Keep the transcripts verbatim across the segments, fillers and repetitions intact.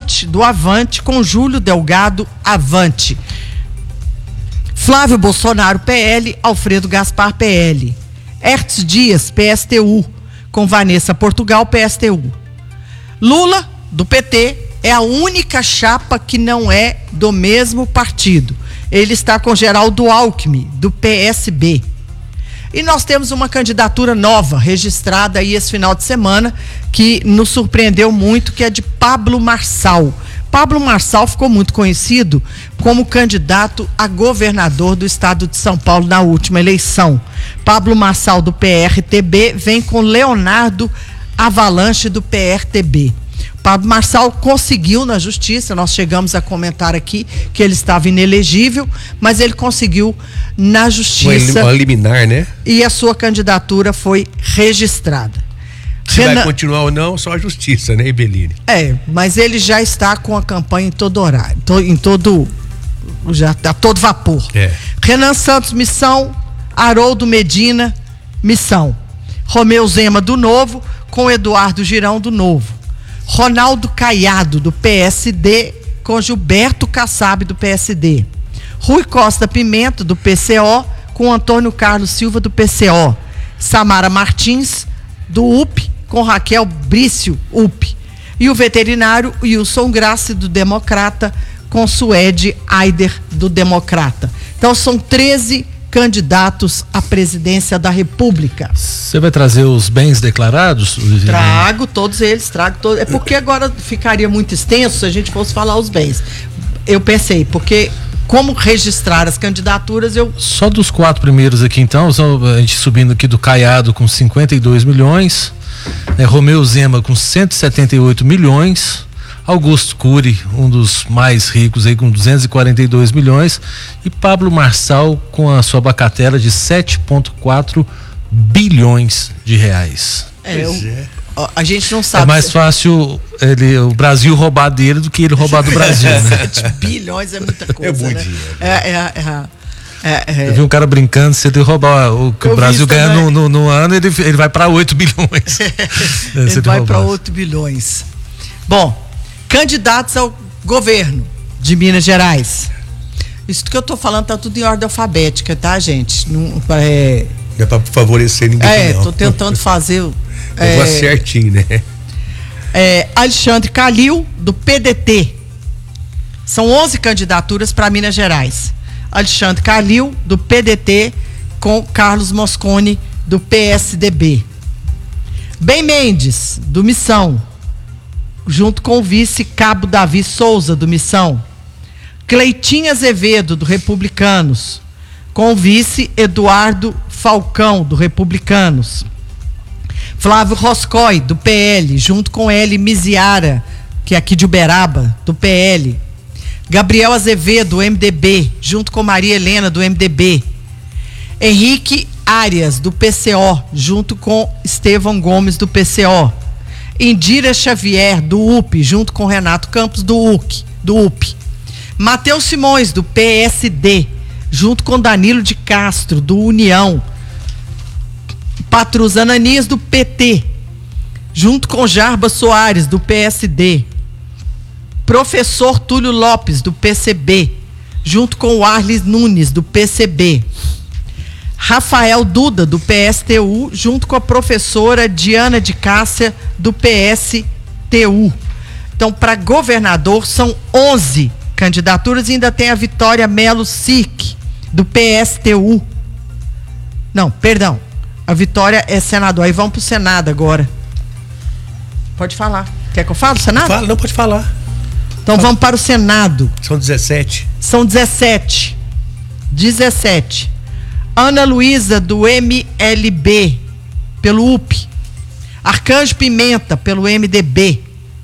Fonte, do Avante, com Júlio Delgado, Avante. Flávio Bolsonaro, P L, Alfredo Gaspar, P L. Hertz Dias, P S T U, com Vanessa Portugal, P S T U. Lula, do P T, é a única chapa que não é do mesmo partido. Ele está com Geraldo Alckmin, do P S B. E nós temos uma candidatura nova, registrada aí esse final de semana, que nos surpreendeu muito, que é de Pablo Marçal. Pablo Marçal ficou muito conhecido como candidato a governador do estado de São Paulo na última eleição. Pablo Marçal, do P R T B, vem com Leonardo Avalanche, do P R T B. Pablo Marçal conseguiu na justiça, nós chegamos a comentar aqui que ele estava inelegível, mas ele conseguiu na justiça. Uma liminar, né? E a sua candidatura foi registrada. Se Renan... vai continuar ou não, só a justiça, né, Ibelline? É, mas ele já está com a campanha em todo horário, em todo, já está todo vapor. É. Renan Santos, Missão. Haroldo Medina, Missão. Romeu Zema, do Novo, com Eduardo Girão, do Novo. Ronaldo Caiado, do P S D, com Gilberto Kassab, do P S D. Rui Costa Pimenta, do P C O, com Antônio Carlos Silva, do P C O. Samara Martins, do U P, com Raquel Brício, U P. E o veterinário Wilson Grace, do Democrata, com Suede Aider, do Democrata. Então são treze candidatos à presidência da República. Você vai trazer os bens declarados? Trago todos eles, trago todos. É porque agora ficaria muito extenso se a gente fosse falar os bens. Eu pensei, porque como registrar as candidaturas, eu... Só dos quatro primeiros aqui, então, a gente subindo aqui do Caiado com cinquenta e dois milhões, né, Romeu Zema com cento e setenta e oito milhões, Augusto Cury, um dos mais ricos aí, com duzentos e quarenta e dois milhões, e Pablo Marçal com a sua bacatela de sete vírgula quatro bilhões de reais. É, eu, a gente não sabe. É mais fácil ele, o Brasil roubar dele do que ele roubar do Brasil, né? sete bilhões é muita coisa, é muito né? dinheiro. É, é, é, é, é. Eu vi um cara brincando, se ele roubar o que eu o Brasil ganha no, no, no ano, ele, ele vai para oito bilhões. Ele vai para oito bilhões. Bom, candidatos ao governo de Minas Gerais. Isso que eu tô falando tá tudo em ordem alfabética, tá, gente? Não é, não é para favorecer ninguém. É, não. Tô tentando fazer. é, eu vou certinho, né? É, Alexandre Calil, do P D T. São onze candidaturas para Minas Gerais. Alexandre Calil, do P D T, com Carlos Mosconi, do P S D B. Bem Mendes, do Missão, junto com o vice Cabo Davi Souza, do Missão. Cleitinho Azevedo, do Republicanos, com o vice Eduardo Falcão, do Republicanos. Flávio Roscoe, do P L, junto com L. Miziara, que é aqui de Uberaba, do P L. Gabriel Azevedo, do M D B, junto com Maria Helena, do M D B. Henrique Arias, do P C O, junto com Estevão Gomes, do P C O. Indira Xavier, do U P, junto com Renato Campos, do U C, do U P. Matheus Simões, do P S D, junto com Danilo de Castro, do União. Patrus Ananias, do P T, junto com Jarba Soares, do P S D. Professor Túlio Lopes, do P C B, junto com o Arles Nunes, do P C B. Rafael Duda, do P S T U, junto com a professora Diana de Cássia, do P S T U. Então, para governador, são onze candidaturas e ainda tem a Vitória Melo Sic, do P S T U. Não, perdão. A Vitória é senador. Aí vamos para o Senado agora. Pode falar. Quer que eu fale do Senado? Fala, não, pode falar. Então Fala. Vamos para o Senado. São dezessete. São dezessete. dezessete. Ana Luísa, do M L B, pelo U P. Arcanjo Pimenta, pelo M D B.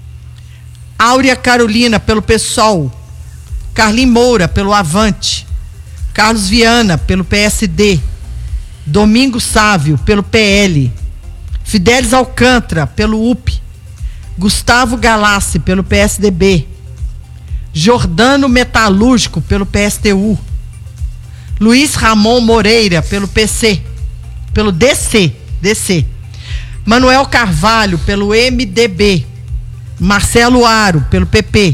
Áurea Carolina, pelo PSOL. Carlim Moura, pelo Avante. Carlos Viana, pelo P S D. Domingo Sávio, pelo P L. Fidelis Alcântara, pelo U P. Gustavo Galassi, pelo P S D B. Jordano Metalúrgico, pelo P S T U. Luiz Ramon Moreira, pelo P C, pelo D C, D C. Manuel Carvalho, pelo M D B. Marcelo Aro, pelo P P.